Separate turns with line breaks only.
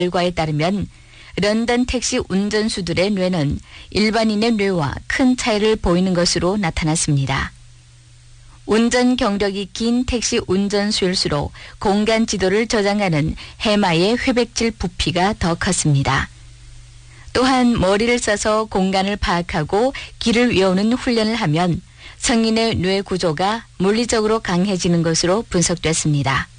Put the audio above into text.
결과에 따르면 런던 택시 운전수들의 뇌는 일반인의 뇌와 큰 차이를 보이는 것으로 나타났습니다. 운전 경력이 긴 택시 운전수일수록 공간 지도를 저장하는 해마의 회백질 부피가 더 컸습니다. 또한 머리를 써서 공간을 파악하고 길을 외우는 훈련을 하면 성인의 뇌 구조가 물리적으로 강해지는 것으로 분석됐습니다.